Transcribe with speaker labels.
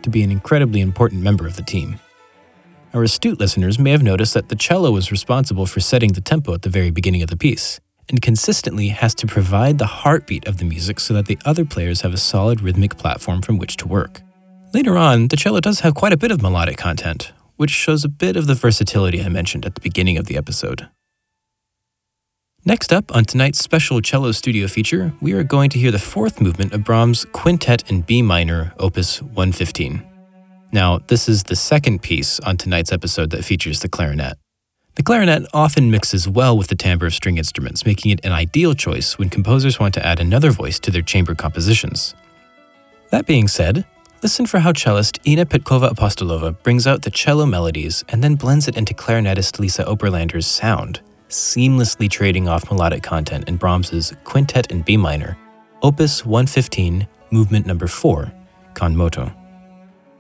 Speaker 1: to be an incredibly important member of the team. Our astute listeners may have noticed that the cello is responsible for setting the tempo at the very beginning of the piece, and consistently has to provide the heartbeat of the music so that the other players have a solid rhythmic platform from which to work. Later on, the cello does have quite a bit of melodic content, which shows a bit of the versatility I mentioned at the beginning of the episode. Next up on tonight's special cello studio feature, we are going to hear the fourth movement of Brahms' Quintet in B minor, Opus 115. Now, this is the second piece on tonight's episode that features the clarinet. The clarinet often mixes well with the timbre of string instruments, making it an ideal choice when composers want to add another voice to their chamber compositions. That being said, listen for how cellist Ina Petkova-Apostolova brings out the cello melodies and then blends it into clarinetist Lisa Oberlander's sound, seamlessly trading off melodic content in Brahms' Quintet in B minor, Opus 115, Movement No. 4, Con moto.